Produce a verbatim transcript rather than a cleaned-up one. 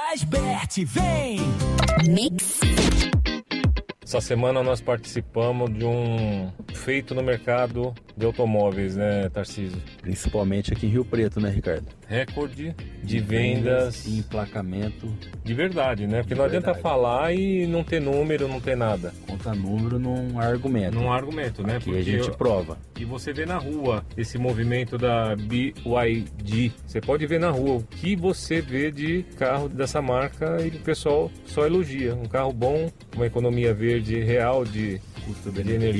Jasbert, vem! Mix. Essa semana nós participamos de um feito no mercado de automóveis, né, Tarcísio? Principalmente aqui em Rio Preto, né, Ricardo? Recorde de, de vendas, vendas e emplacamento. De verdade, né? Porque de não verdade. adianta falar e não ter número, não ter nada. Conta número num argumento. Num argumento, né? Aqui Porque a gente eu... prova. E você vê na rua esse movimento da B Y D. Você pode ver na rua o que você vê de carro dessa marca e o pessoal só elogia. Um carro bom, uma economia verde real de, de energia.